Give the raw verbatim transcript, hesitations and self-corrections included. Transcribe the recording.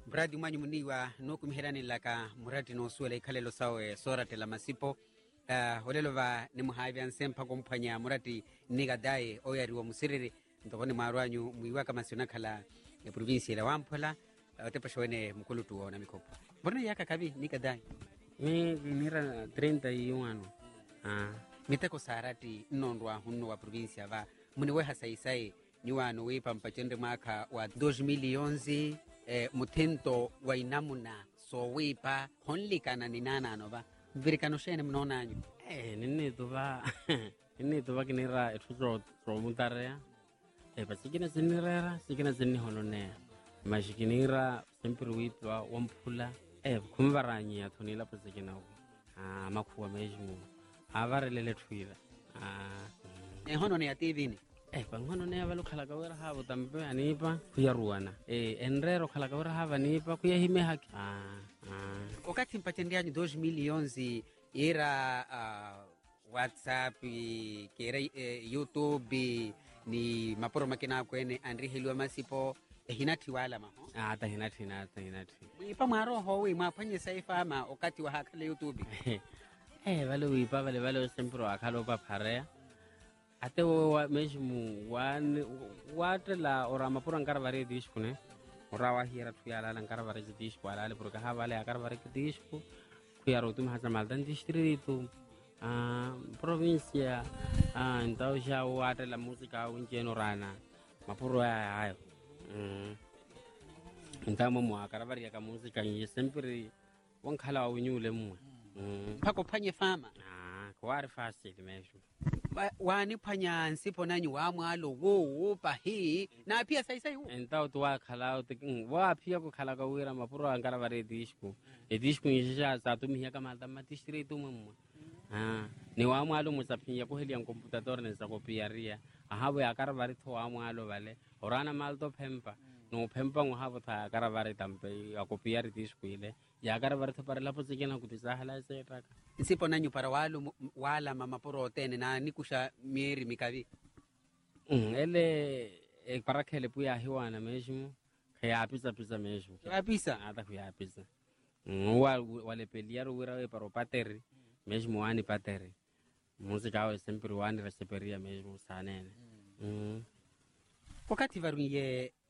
mradi mwanyu muniwa noku miherani laka muradi no suele ikhalelo sawe sorate la masipo uh, olelo va ni muhavi ansempa komphwanya muradi niga dae oyariwa musiriri ntokone maruanyu muiwa kama siona khala e provinsi la wamphola otepa uh, shwene mukulu tuona mikopo mbona yaka kabi niga dae mi nira treinta y un ano ah miteko sarati nondwa hunno wa provinsi va muniwe hasaisai nyuano wipa mpachende mwaka wa dos mil y once eh, mutento wa inamuna so wipa honlikana ni nana anova virikano shene mnona anyu eh nini tuva nini tuva kinira etutro tromutarea eh pasikina sinirera sikina sinni honone mashikinira sempre wipwa wampula eh kumvaranyi athonila pasikina ko ah makhuwa mejimu avarelele thuira ah eh honone ya tivini eh pangono ne avalo khala ka wera havo tambe anipa kuya ruana eh enrero khala ka wera hava nipa kuya hime haki ah ah wakati mpatende anyu dos mil y once era uh, WhatsApp kera eh, YouTube ni maporo makina kwene andri hilwa masipo eh, hinati wala maho ah ta hinati na ta hinati ipa maro ho we mapanye saifa ma wakati wa hakale YouTube eh vale wipa vale vale sempre akalo pa pharea ate wa meshimu wan watela ora mapura nkarvare dishkune ora wa hira tuyala nkarvare dishku ala porque ha vale akarvare dishku kuyaro tum hasa maldan distrito ah provincia ah então já watela música unjeno rana mapuro ayo mm então mo akarvare ka música nje sempre wankhala unyule mwe mm pako phanye fama ah kwari fast meshu wani phanya nsipo nanyu wa mwalo wo wo pa hi na pia sai sai wo então tu wa khala tu wa pia ko khala ka wira mapuro angara vare disco e disco ngisha sa tu miya ka malta matistri tu mumma ah ni wa mwalo musaphiya ko heli ang computador ne sa ko piaria aha bo akara vare tho wa mwalo vale orana malto phempa no phempa ngo ha botha akara vare tampe ya ko piari disco ile ya akara vare tho pare lapo tsikena ku tisahala se taka nsipo nanyu para walo wala mama poro tene na nikusha mieri mikavi mm ele e para khele puya hiwana meshimu khaya pisa pisa meshimu kapisa ata kuya pisa wa wale peliaro wira we para pateri meshimu wani pateri música wa sempre wani reseperia meshimu sanene mm wakati varunye